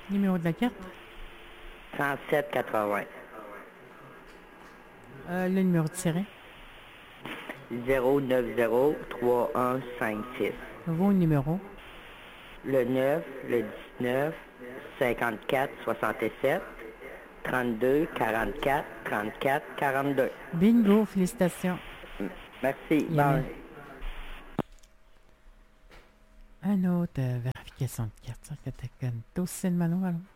Numéro de la carte? 107,80. Le numéro de série? 0903156. Vos numéros? Le 9, le 19, 54, 67, 32, 44, 34, 42. Bingo, félicitations. Merci. Yamil. Bye. Un autre vérification de carte. Ça, que t'as comme Manon, alors.